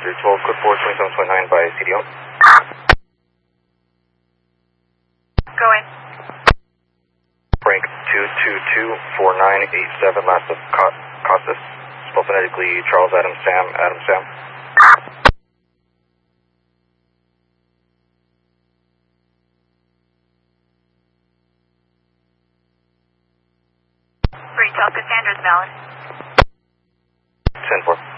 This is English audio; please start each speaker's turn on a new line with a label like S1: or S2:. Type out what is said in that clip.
S1: 12, code 4, 2729 by CDO.
S2: Going.
S1: Frank 2224987, last of Costas. Spelled phonetically Charles Adam Sam, Adam Sam.
S2: Retail Cassandra's valid.
S1: 10-4.